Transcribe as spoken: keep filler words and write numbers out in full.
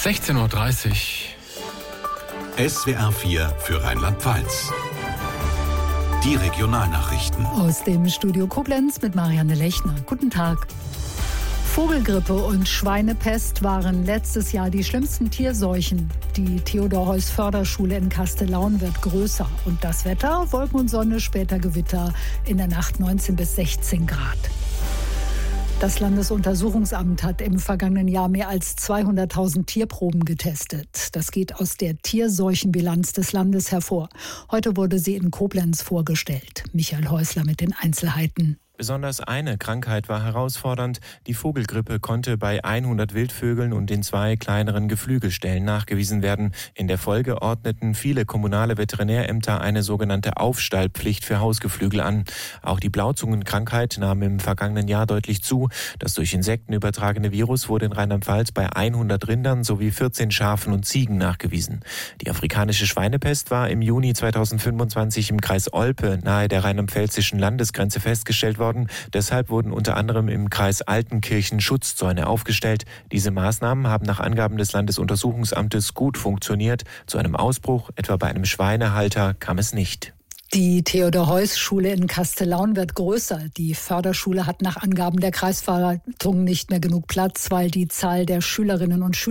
sechzehn Uhr dreißig. S W R vier für Rheinland-Pfalz. Die Regionalnachrichten. Aus dem Studio Koblenz mit Marianne Lechner. Guten Tag. Vogelgrippe und Schweinepest waren letztes Jahr die schlimmsten Tierseuchen. Die Theodor-Heuss-Förderschule in Kastellaun wird größer. Und das Wetter? Wolken und Sonne, später Gewitter. In der Nacht neunzehn bis sechzehn Grad. Das Landesuntersuchungsamt hat im vergangenen Jahr mehr als zweihunderttausend Tierproben getestet. Das geht aus der Tierseuchenbilanz des Landes hervor. Heute wurde sie in Koblenz vorgestellt. Michael Häusler mit den Einzelheiten. Besonders eine Krankheit war herausfordernd. Die Vogelgrippe konnte bei hundert Wildvögeln und in zwei kleineren Geflügelstellen nachgewiesen werden. In der Folge ordneten viele kommunale Veterinärämter eine sogenannte Aufstallpflicht für Hausgeflügel an. Auch die Blauzungenkrankheit nahm im vergangenen Jahr deutlich zu. Das durch Insekten übertragene Virus wurde in Rheinland-Pfalz bei hundert Rindern sowie vierzehn Schafen und Ziegen nachgewiesen. Die afrikanische Schweinepest war im Juni zweitausendfünfundzwanzig im Kreis Olpe nahe der rheinland-pfälzischen Landesgrenze festgestellt worden. Deshalb wurden unter anderem im Kreis Altenkirchen Schutzzäune aufgestellt. Diese Maßnahmen haben nach Angaben des Landesuntersuchungsamtes gut funktioniert. Zu einem Ausbruch, etwa bei einem Schweinehalter, kam es nicht. Die Theodor-Heuss-Schule in Kastellaun wird größer. Die Förderschule hat nach Angaben der Kreisverwaltung nicht mehr genug Platz, weil die Zahl der Schülerinnen und Schüler